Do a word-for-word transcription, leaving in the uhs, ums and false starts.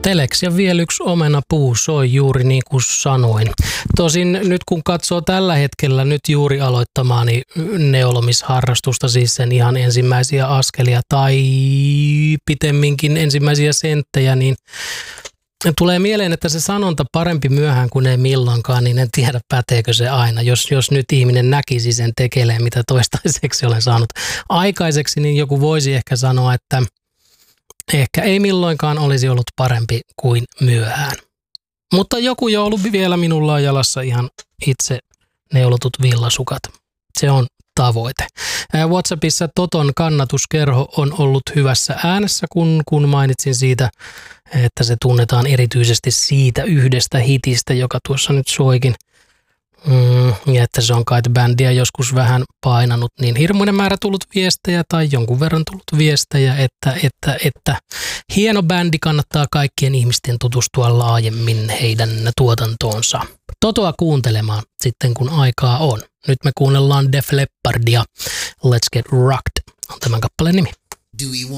Telex ja vielä yksi omenapuu soi juuri niin kuin sanoin. Tosin nyt kun katsoo tällä hetkellä nyt juuri aloittamaani neulomisharrastusta, siis sen ihan ensimmäisiä askelia tai pitemminkin ensimmäisiä senttejä, niin tulee mieleen, että se sanonta parempi myöhään kuin ei milloinkaan, niin en tiedä päteekö se aina. Jos, jos nyt ihminen näkisi sen tekelee, mitä toistaiseksi olen saanut aikaiseksi, niin joku voisi ehkä sanoa, että ehkä ei milloinkaan olisi ollut parempi kuin myöhään. Mutta joku joulu vielä minulla on jalassa ihan itse neulotut villasukat. Se on tavoite. WhatsAppissa Toton kannatuskerho on ollut hyvässä äänessä, kun, kun mainitsin siitä, että se tunnetaan erityisesti siitä yhdestä hitistä, joka tuossa nyt soikin. Mm, ja että se on kai bändiä joskus vähän painanut, niin hirmuinen määrä tullut viestejä tai jonkun verran tullut viestejä, että, että, että hieno bändi, kannattaa kaikkien ihmisten tutustua laajemmin heidän tuotantoonsa. Totoa kuuntelemaan sitten, kun aikaa on. Nyt me kuunnellaan Def Leppardia. Let's Get Rocked on tämän kappaleen nimi.